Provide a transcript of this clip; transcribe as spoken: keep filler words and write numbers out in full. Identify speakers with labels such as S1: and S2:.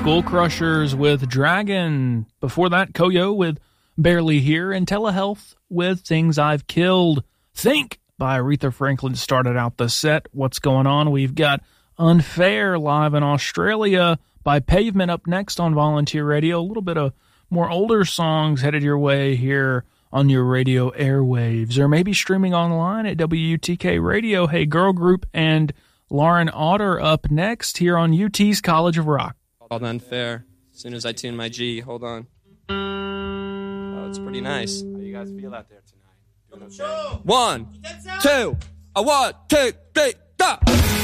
S1: Skull Crushers with Dragon. Before that, Koyo with Barely Here, and Telehealth with Things I've Killed. Think by Aretha Franklin started out the set. What's going on? We've got Unfair live in Australia by Pavement up next on Volunteer Radio. A little bit of more older songs headed your way here on your radio airwaves, or maybe streaming online at W U T K Radio. Hey Girl Group and Lauren Otter up next here on U T's College of Rock.
S2: Called Unfair. As soon as I tune my G, hold on. Oh, it's pretty nice.
S3: How do you guys feel out there tonight? Doing okay?
S2: One, two, a one, two, three, go!